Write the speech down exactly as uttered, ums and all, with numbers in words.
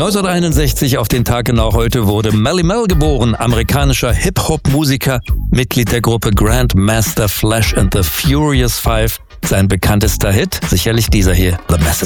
neunzehnhunderteinundsechzig, auf den Tag genau heute, wurde Melle Mel geboren, amerikanischer Hip-Hop-Musiker, Mitglied der Gruppe Grandmaster Flash and the Furious Five. Sein bekanntester Hit, sicherlich dieser hier, The Message.